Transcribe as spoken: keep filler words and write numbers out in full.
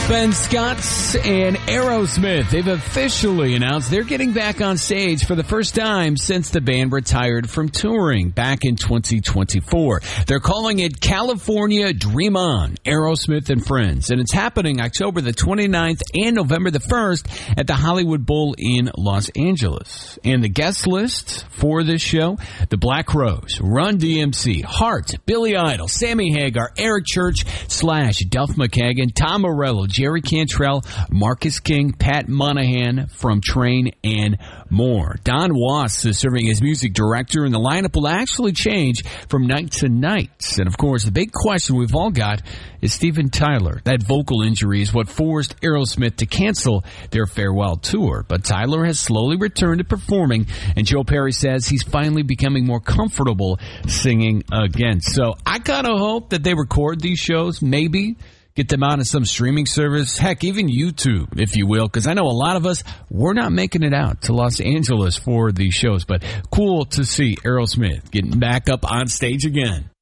Ben Scott and Aerosmith, they've officially announced they're getting back on stage for the first time since the band retired from touring back in twenty twenty-four. They're calling it California Dream On, Aerosmith and Friends. And it's happening October the twenty-ninth and November the first at the Hollywood Bowl in Los Angeles. And the guest list for this show, the Black Crowes, Run D M C, Heart, Billy Idol, Sammy Hagar, Eric Church, Slash, Duff McKagan, Tom Morello, Jerry Cantrell, Marcus King, Pat Monahan from Train, and more. Don Was is serving as music director, and the lineup will actually change from night to night. And, of course, the big question we've all got is Steven Tyler. That vocal injury is what forced Aerosmith to cancel their farewell tour. But Tyler has slowly returned to performing, and Joe Perry says he's finally becoming more comfortable singing again. So I kind of hope that they record these shows, maybe get them out on some streaming service, heck, even YouTube, if you will, because I know a lot of us, we're not making it out to Los Angeles for these shows. But cool to see Aerosmith getting back up on stage again.